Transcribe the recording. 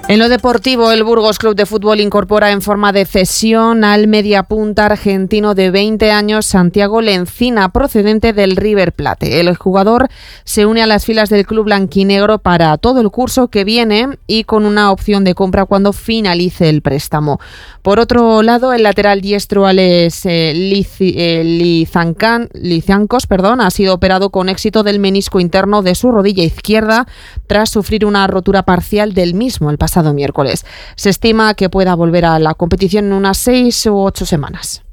En lo deportivo, el Burgos Club de Fútbol incorpora en forma de cesión al mediapunta argentino de 20 años Santiago Lencina, procedente del River Plate. El jugador se une a las filas del club blanquinegro para todo el curso que viene y con una opción de compra cuando finalice el préstamo. Por otro lado, el lateral diestro Alex Lizancos ha sido operado con éxito del menisco interno de su rodilla izquierda tras sufrir una rotura parcial del mismo el pasado miércoles. Se estima que pueda volver a la competición en unas 6 u 8 semanas.